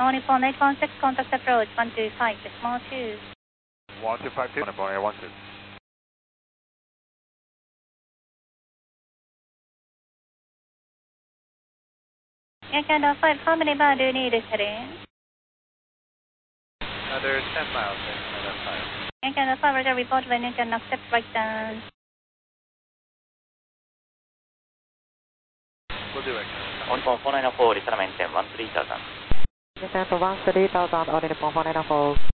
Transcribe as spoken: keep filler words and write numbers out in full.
All Nippon eight one six, contact approach one two five, small two. one two five two, Nippon eight one six. Air Canada five, how many miles do you need this heading? Another ten miles, Air Canada five. Air Canada five, Roger, report when you can accept right down. We'll do it. All Nippon four nine four, return maintain one three thousand. Descend to one three thousand, all Nippon four nine four.